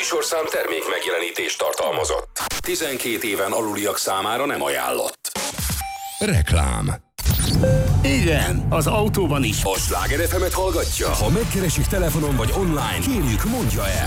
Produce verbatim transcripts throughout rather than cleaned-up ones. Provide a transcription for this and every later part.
műsorszám termék megjelenítést tartalmazott. tizenkét éven aluliak számára nem ajánlott. Reklám. Igen, az autóban is. A Sláger ef emet hallgatja? Ha megkeresik telefonon vagy online, kérjük, mondja el.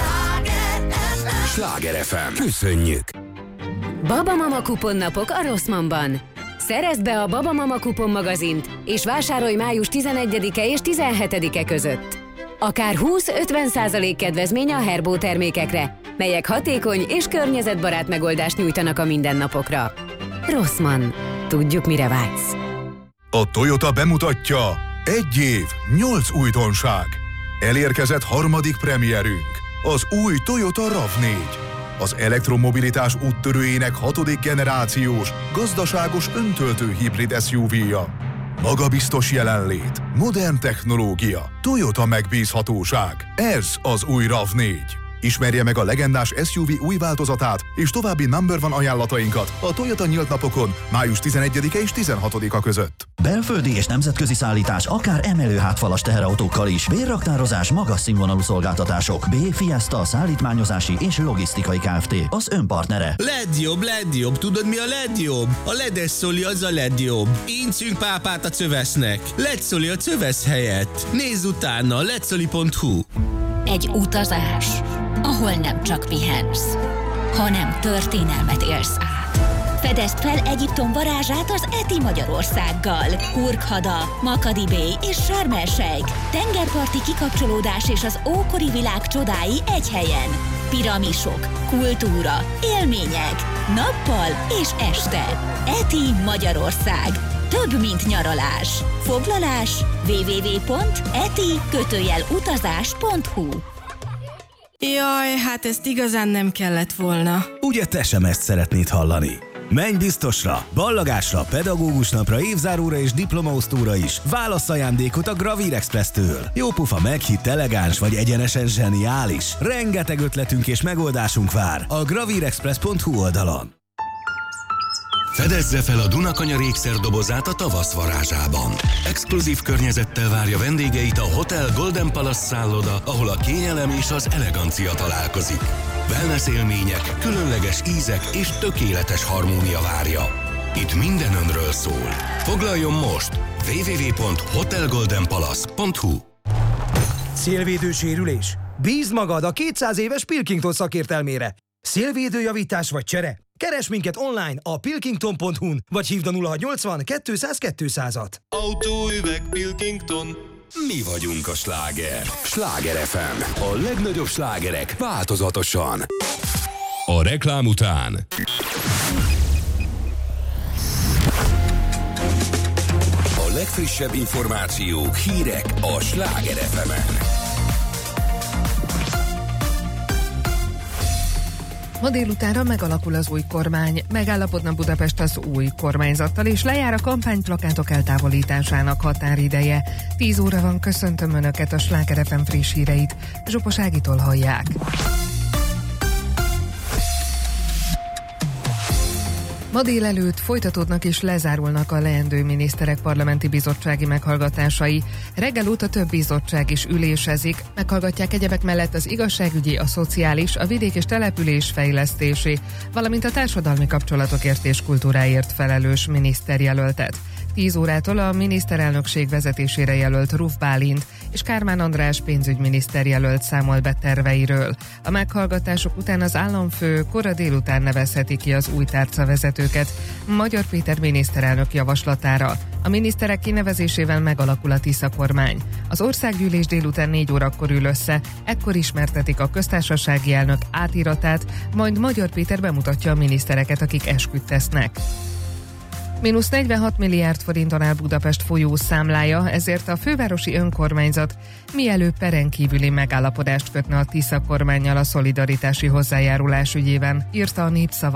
Sláger ef em. Köszönjük. Babamama kuponnapok a Rossmannban. Szerezd be a Babamama kupon magazint, és vásárolj május tizenegyedike és tizenhetedike között. Akár húsz-ötven százalék kedvezmény a Herbo termékekre, melyek hatékony és környezetbarát megoldást nyújtanak a mindennapokra. Rossmann. Tudjuk, mire vágysz. A Toyota bemutatja: egy év, nyolc újdonság. Elérkezett harmadik premierünk, az új Toyota ráv négy. Az elektromobilitás úttörőjének hatodik generációs, gazdaságos öntöltő hibrid es u vé-ja. Magabiztos jelenlét, modern technológia, Toyota megbízhatóság. Ez az új ráv négy. Ismerje meg a legendás es u vé új változatát és további number one ajánlatainkat a Toyota nyílt napokon május tizenegyedike és tizenhatodika között. Belföldi és nemzetközi szállítás akár emelő hátfalas teherautókkal is. Bérraktározás, magas színvonalú szolgáltatások. B. Fiesta szállítmányozási és logisztikai Kft. Az önpartnere. Legjobb, legjobb. Tudod, mi a legjobb? A ledes szoli az a legjobb. Incünk pápát a cövesznek. Ledszoli a cövesz helyett. Nézz utána, ledszoli pont hu. Egy utazás, ahol nem csak pihensz, hanem történelmet élsz át. Fedezd fel Egyiptom varázsát az Eti Magyarországgal. Hurghada, Makadi Bay és Sharm el-Sheikh. Tengerparti kikapcsolódás és az ókori világ csodái egy helyen. Piramisok, kultúra, élmények, nappal és este. Eti Magyarország. Több, mint nyaralás. Foglalás double-u double-u double-u pont eti kötőjel utazás pont hu. Jaj, hát ezt igazán nem kellett volna. Ugye te sem ezt szeretnéd hallani? Menj biztosra, ballagásra, pedagógusnapra, évzáróra és diplomaosztóra is. Válasz ajándékot a Gravír Express-től. Jópufa, meghitt, elegáns vagy egyenesen zseniális. Rengeteg ötletünk és megoldásunk vár a gravír express pont hu oldalon. Fedezze fel a Dunakanyar ékszerdobozát a tavasz varázsában. Exkluzív környezettel várja vendégeit a Hotel Golden Palace szálloda, ahol a kényelem és az elegancia találkozik. Wellness élmények, különleges ízek és tökéletes harmónia várja. Itt minden önről szól. Foglaljon most! double-u double-u double-u pont hotel golden palace pont hu. Szélvédősérülés? Bízd magad a kétszáz éves Pilkington szakértelmére. Szélvédőjavítás vagy csere? Keresd minket online a pilkington pont hu-n, vagy hívd a nulla hatszáznyolcvan kétszáz kétszázat. Autóüveg Pilkington. Mi vagyunk a sláger. Sláger ef em. A legnagyobb slágerek változatosan. A reklám után. A legfrissebb információk, hírek a Sláger ef emen. Ma délutánra megalakul az új kormány, megállapodna Budapest az új kormányzattal, és lejár a kampányplakátok eltávolításának határideje. tíz óra van, köszöntöm Önöket, a Sláger ef em friss híreit. Zsupos Ágitól hallják. Ma délelőtt folytatódnak és lezárulnak a leendő miniszterek parlamenti bizottsági meghallgatásai. Reggel óta több bizottság is ülésezik, meghallgatják egyebek mellett az igazságügyi, a szociális, a vidék és település fejlesztési, valamint a társadalmi kapcsolatokért és kultúráért felelős miniszterjelöltet. tíz órától a miniszterelnökség vezetésére jelölt Ruf Bálint és Kármán András pénzügyminiszter jelölt számol be terveiről. A meghallgatások után az államfő kora délután nevezheti ki az új tárcavezetőket Magyar Péter miniszterelnök javaslatára. A miniszterek kinevezésével megalakul a Tisza kormány. Az országgyűlés délután négy órakor ül össze, ekkor ismertetik a köztársasági elnök átiratát, majd Magyar Péter bemutatja a minisztereket, akik esküt tesznek. Mínusz negyvenhat milliárd forinton áll Budapest folyó számlája, ezért a fővárosi önkormányzat mielőbb perenkívüli megállapodást kötne a Tisza kormánnyal a szolidaritási hozzájárulás ügyében, írta a Népszava.